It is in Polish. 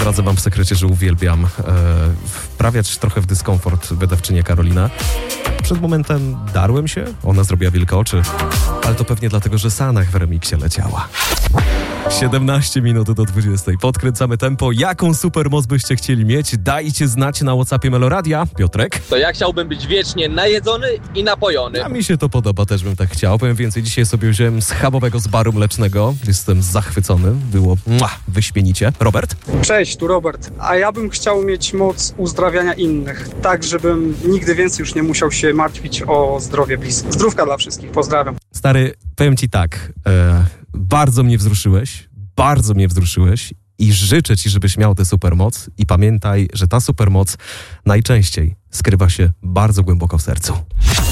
Zdradzę wam w sekrecie, że uwielbiam wprawiać trochę w dyskomfort wydawczynię Karolinę. Przed momentem darłem się, ona zrobiła wielkie oczy, ale to pewnie dlatego, że Sanach w remiksie leciała. 17 minut do 20. Podkręcamy tempo. Jaką supermoc byście chcieli mieć? Dajcie znać na WhatsAppie Meloradia. Piotrek? To ja chciałbym być wiecznie najedzony i napojony. A mi się to podoba, też bym tak chciał. Powiem więcej, dzisiaj sobie wziąłem schabowego z baru mlecznego. Jestem zachwycony. Było wyśmienicie. Robert? Cześć, tu Robert. A ja bym chciał mieć moc uzdrawiania innych, tak żebym nigdy więcej już nie musiał się martwić o zdrowie bliskich. Zdrówka dla wszystkich, pozdrawiam. Stary, powiem ci tak, bardzo mnie wzruszyłeś i życzę ci, żebyś miał tę supermoc i pamiętaj, że ta supermoc najczęściej skrywa się bardzo głęboko w sercu.